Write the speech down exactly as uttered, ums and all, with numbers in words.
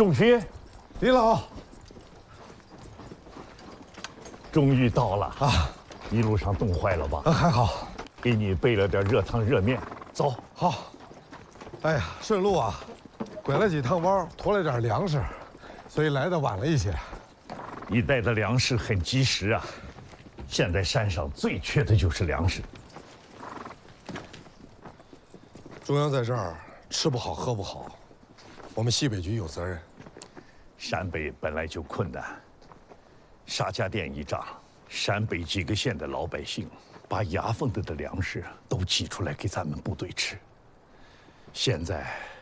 仲勋， 李老， 终于到了啊！ 一路上冻坏了吧？ 啊，还好， 给你备了点热汤热面，走。 好。哎呀，顺路啊，拐了几趟弯，驮了点粮食，所以来的晚了一些。 你带的粮食很及时啊！现在山上最缺的就是粮食。 中央在这儿吃不好喝不好，我们西北局有责任。 陕北本来就困难，沙家店一炸，陕北几个县的老百姓把牙缝子的粮食都挤出来给咱们部队吃。现在